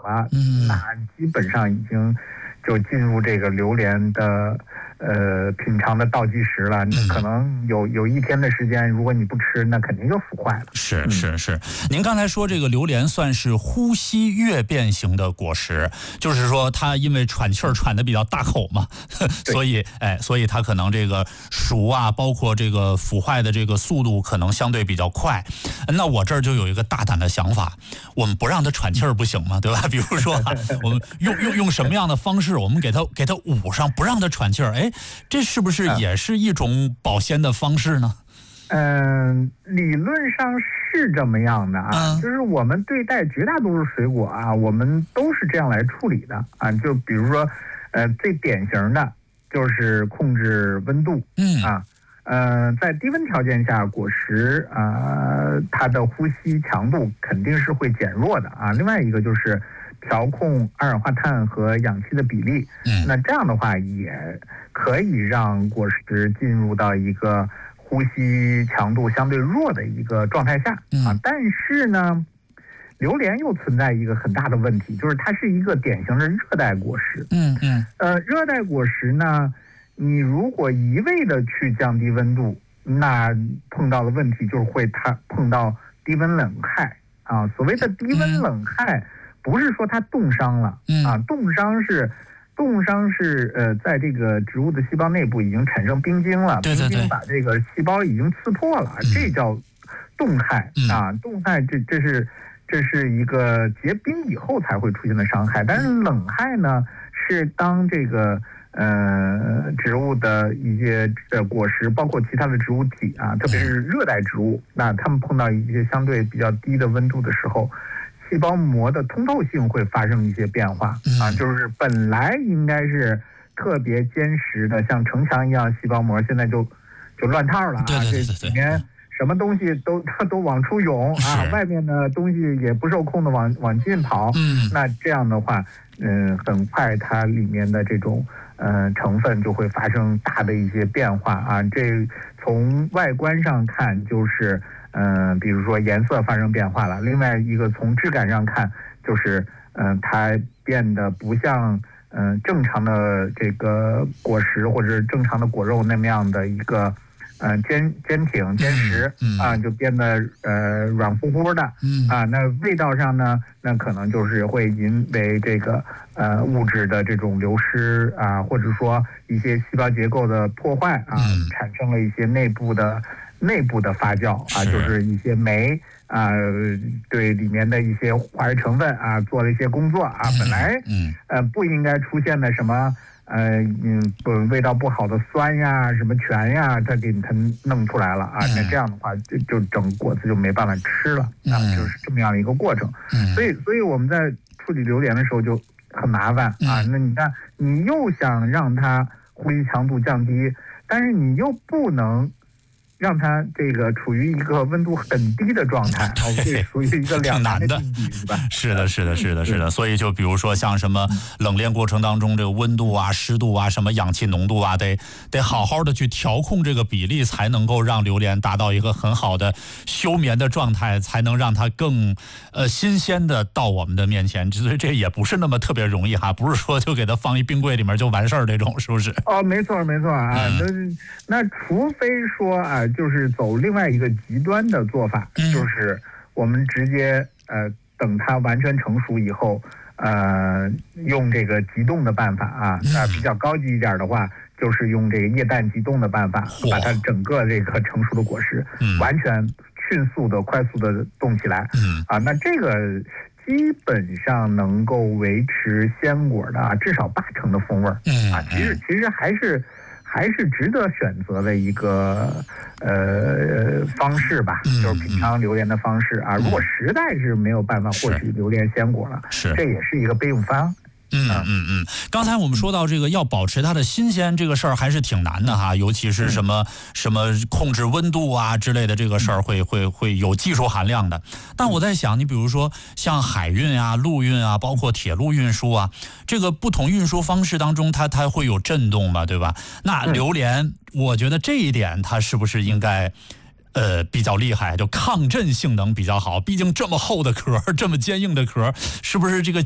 了，那基本上已经就进入这个榴莲的品尝的倒计时了。你可能有一天的时间，如果你不吃，那肯定就腐坏了。 是。您刚才说这个榴莲算是呼吸越变型的果实，就是说它因为喘气儿喘得比较大口嘛，所以它可能这个熟啊，包括这个腐坏的这个速度可能相对比较快。那我这儿就有一个大胆的想法，我们不让它喘气儿不行吗？对吧？比如说我们用什么样的方式，我们给它捂上，不让它喘气儿。这是不是也是一种保鲜的方式呢？ 理论上是这么样的啊，就是我们对待绝大多数水果啊，我们都是这样来处理的啊。就比如说，最典型的就是控制温度，在低温条件下，果实它的呼吸强度肯定是会减弱的啊。另外一个就是调控二氧化碳和氧气的比例，那这样的话也可以让果实进入到一个呼吸强度相对弱的一个状态下啊。但是呢，榴莲又存在一个很大的问题，就是它是一个典型的热带果实。热带果实呢，你如果一味的去降低温度，那碰到的问题就是它碰到低温冷害啊。所谓的低温冷害，不是说它冻伤了啊，冻伤是在这个植物的细胞内部已经产生冰晶了，冰晶把这个细胞已经刺破了，这叫冻害啊。冻害这是一个结冰以后才会出现的伤害。但是冷害呢，是当这个植物的一些果实，包括其他的植物体啊，特别是热带植物，那它们碰到一些相对比较低的温度的时候，细胞膜的通透性会发生一些变化啊，就是本来应该是特别坚实的，像城墙一样细胞膜，现在就乱套了啊。这里面什么东西都往出涌啊，外面的东西也不受控的往进跑。那这样的话，很快它里面的这种成分就会发生大的一些变化啊。这从外观上看就是比如说颜色发生变化了。另外一个从质感上看，就是它变得不像正常的这个果实或者正常的果肉那么样的一个坚挺坚实啊，就变得软乎乎的啊。那味道上呢，那可能就是会因为这个物质的这种流失啊，或者说一些细胞结构的破坏啊，产生了一些内部的发酵啊，就是一些酶啊，对里面的一些化学成分啊做了一些工作啊，本来不应该出现的什么味道不好的酸呀、什么醛呀，它给它弄出来了啊。那这样的话，就整果子就没办法吃了啊，就是这么样的一个过程。所以我们在处理榴莲的时候就很麻烦啊。那你看，你又想让它呼吸强度降低，但是你又不能让它这个处于一个温度很低的状态，这属于一个两难的境地，是吧？ 是的。所以就比如说像什么冷链过程当中这个温度啊、湿度啊、什么氧气浓度啊，得好好的去调控这个比例，才能够让榴莲达到一个很好的休眠的状态，才能让它更新鲜的到我们的面前。所以这也不是那么特别容易哈，不是说就给它放一冰柜里面就完事儿这种，是不是？ 没错啊。那除非说啊，就是走另外一个极端的做法，就是我们直接等它完全成熟以后，用这个急冻的办法啊，比较高级一点的话，就是用这个液氮急冻的办法，把它整个这个成熟的果实完全迅速的、快速的冻起来。那这个基本上能够维持鲜果的至少80%的风味啊。其实还是值得选择的一个方式吧，就是品尝榴莲的方式啊。如果实在是没有办法获取榴莲鲜果了，这也是一个备用方。 刚才我们说到这个要保持它的新鲜这个事儿还是挺难的哈，尤其是什么控制温度啊之类的这个事儿会有技术含量的。但我在想，你比如说像海运啊、陆运啊，包括铁路运输啊，这个不同运输方式当中它会有震动嘛，对吧？那榴莲，我觉得这一点它是不是应该比较厉害，就抗震性能比较好？毕竟这么厚的壳，这么坚硬的壳，是不是这个